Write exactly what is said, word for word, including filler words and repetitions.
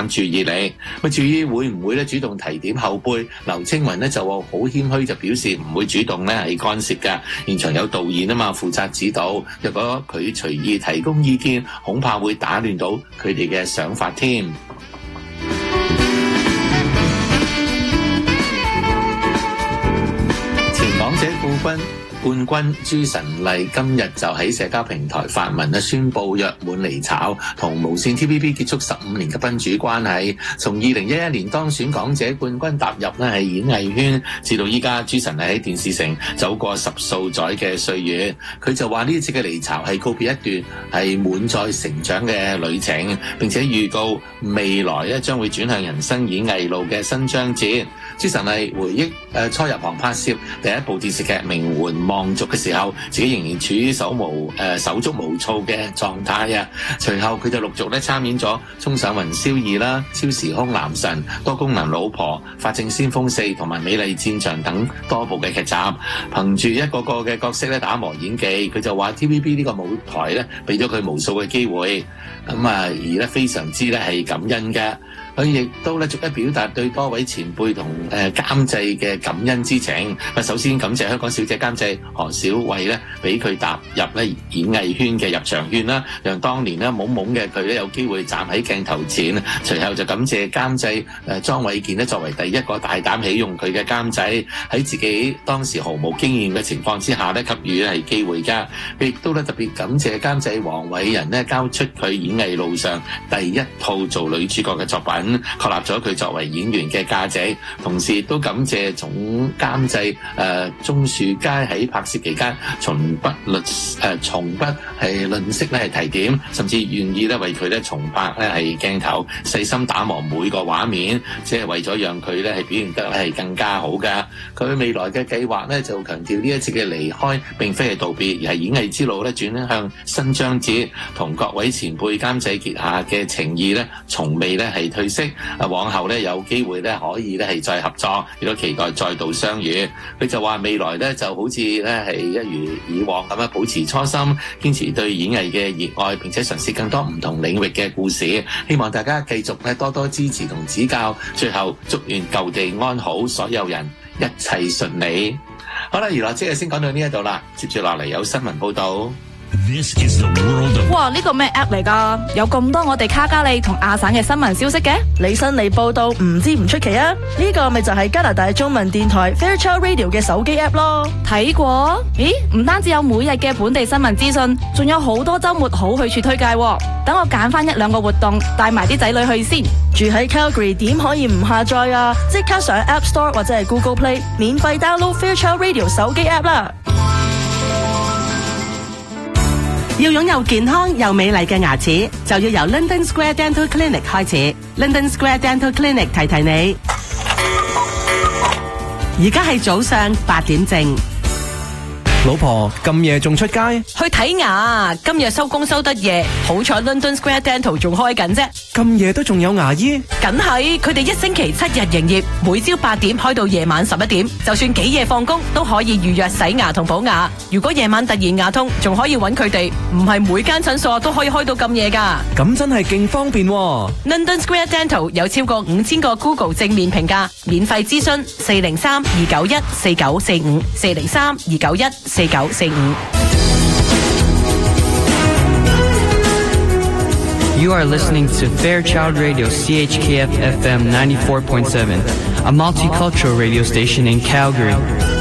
散注意力。咁至於會唔會咧主動提點後輩，劉青雲咧就好謙虛就表示唔會主動咧係干涉㗎。現場有導演啊嘛負責指導，若果佢隨意提供意見，恐怕會打亂到佢哋嘅想法添。前港姐冠軍冠軍朱晨麗今日就喺社交平台發文咧，宣布約滿離巢，同無線 T V B 結束十五年嘅賓主關係。從二零一一年當選港姐冠軍踏入咧係演藝圈，至到依家朱晨麗喺電視城走過十數載嘅歲月。佢就話呢次嘅離巢係告別一段係滿載成長嘅旅程，並且預告未來咧將會轉向人生演藝路嘅新章節。朱晨麗回憶誒、呃、初入行拍攝第一部電視劇《名媛望族》嘅時候，自己仍然處於手無誒、呃、手足無措嘅狀態啊。隨後佢就陸續咧參演咗《衝上雲霄二》啦、《超時空男神》、《多功能老婆》、《法證先鋒四》同埋《美麗戰場》等多部嘅劇集，憑住一個個嘅角色咧打磨演技。佢就話 T V B 呢個舞台咧俾咗佢無數嘅機會，咁啊而咧非常之咧係感恩嘅。佢亦都咧逐一表達對多位前輩同誒監製嘅感恩之情。首先感謝香港小姐監製何小慧咧，俾佢踏入咧演藝圈嘅入場券啦，讓當年咧懵懵嘅佢咧有機會站喺鏡頭前。隨後就感謝監製誒莊偉健咧，作為第一個大膽起用佢嘅監製，喺自己當時毫無經驗嘅情況之下咧，給予係機會㗎。亦都咧特別感謝監製黃偉仁咧，交出佢演藝路上第一套做女主角嘅作品，確立咗佢作為演員嘅價值。同時都感謝總監製誒鍾樹佳喺拍攝期間從不吝誒從不係吝嗇咧係提點，甚至願意咧為佢咧重拍咧係鏡頭，細心打磨每個畫面，即係為咗讓佢咧係表現得係更加好㗎。佢未來嘅計劃咧就強調呢一次嘅離開並非係道別，而係演藝之路咧轉向新章節，同各位前輩監製結下嘅情誼咧從未咧係褪色。啊，往後咧有機會咧可以咧係再合作，亦都期待再度相遇。佢就話未來咧就好似咧係一如以往咁樣保持初心，堅持對演藝嘅熱愛，並且嘗試更多唔同領域嘅故事。希望大家繼續咧多多支持同指教。最後祝願舊地安好，所有人一切順利。好啦，娛樂即係先講到呢一度啦，接住落嚟有新聞報道。 This is the world of... 哇！呢個咩 app 嚟㗎？有咁多我哋卡加利同亞省嘅新聞消息嘅？ 你新嚟報道唔知唔出奇啊！呢個咪就係加拿大中文電台 Fairchild Radio 嘅手機 app 咯。 睇過？咦，唔單止有每日嘅本地新聞資訊，仲有好多週末好去處推介喎。等我揀翻一兩個活動，帶埋啲仔女去先。 住喺 Calgary 點可以唔下載啊？即刻上 App Store 或者係 Google Play 免費 download Fairchild Radio 手機 app 啦。 要擁有健康又美麗嘅牙齒，就要由 London Square Dental Clinic 開始。London Square Dental Clinic 提提你，而家係早上八點正。 老婆咁夜仲出街？ 去睇牙，今日收工收得夜，好彩 London Square Dental 仲開緊啫。 咁夜都仲有牙醫？ 梗係，佢哋一星期七日營業，每朝八點開到夜晚十一點，就算幾夜放工都可以預約洗牙同補牙。如果夜晚突然牙痛，仲可以揾佢哋，唔係每間診所都可以開到咁夜噶。 咁真係勁方便喎。 London Square Dental 有超過五千個 Google 正面評價，免費諮詢四零三二九一四九四五四零三二九一四九四五。 You are listening to Fairchild Radio C H K F F M ninety-four point seven, a multicultural radio station in Calgary.